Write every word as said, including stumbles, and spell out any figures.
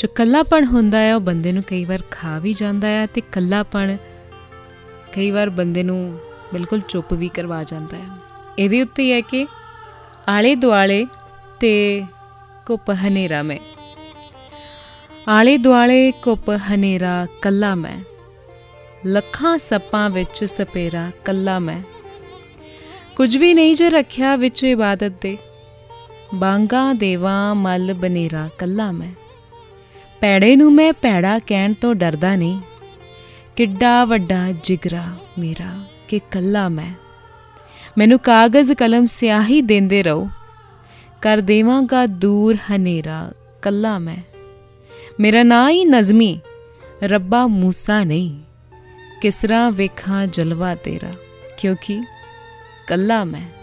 ਜੋ ਇਕੱਲਾਪਣ ਹੁੰਦਾ ਹੈ ਉਹ ਬੰਦੇ ਨੂੰ ਕਈ ਵਾਰ ਖਾ ਵੀ ਜਾਂਦਾ ਹੈ ਅਤੇ ਇਕੱਲਾਪਣ ਕਈ ਵਾਰ ਬੰਦੇ ਨੂੰ ਬਿਲਕੁਲ ਚੁੱਪ ਵੀ ਕਰਵਾ ਜਾਂਦਾ ਹੈ। ਇਹਦੇ ਉੱਤੇ ਹੀ ਹੈ ਕਿ ਆਲੇ ਦੁਆਲੇ ਅਤੇ ਘੁੱਪ ਹਨੇਰਾ ਮੈਂ, ਆਲੇ ਦੁਆਲੇ ਘੁੱਪ ਹਨੇਰਾ ਕੱਲਾ ਮੈਂ, ਲੱਖਾਂ ਸੱਪਾਂ ਵਿੱਚ ਸਪੇਰਾ ਕੱਲਾ ਮੈਂ, ਕੁਝ ਵੀ ਨਹੀਂ ਜੇ ਰੱਖਿਆ ਵਿੱਚ ਇਬਾਦਤ ਦੇ, ਬਾਂਗਾ ਦੇਵਾਂ ਮੱਲ ਬਨੇਰਾ ਕੱਲਾ ਮੈਂ, ਭੈੜੇ ਨੂੰ ਮੈਂ ਭੈੜਾ ਕਹਿਣ ਤੋਂ ਡਰਦਾ ਨਹੀਂ, ਕਿੱਡਾ ਵੱਡਾ ਜਿਗਰਾ ਮੇਰਾ ਕਿ ਕੱਲਾ ਮੈਂ, ਮੈਨੂੰ ਕਾਗਜ਼ ਕਲਮ ਸਿਆਹੀ ਦਿੰਦੇ ਰਹੋ, ਕਰ ਦੇਵਾਂਗਾ ਦੂਰ ਹਨੇਰਾ ਕੱਲਾ ਮੈਂ, ਮੇਰਾ ਨਾਂ ਹੀ ਨਜ਼ਮੀ ਰੱਬਾ ਮੂਸਾ ਨਹੀਂ, ਕਿਸ ਤਰ੍ਹਾਂ ਵੇਖਾਂ ਜਲਵਾ ਤੇਰਾ ਕਿਉਂਕਿ ਕੱਲਾ ਮੈਂ।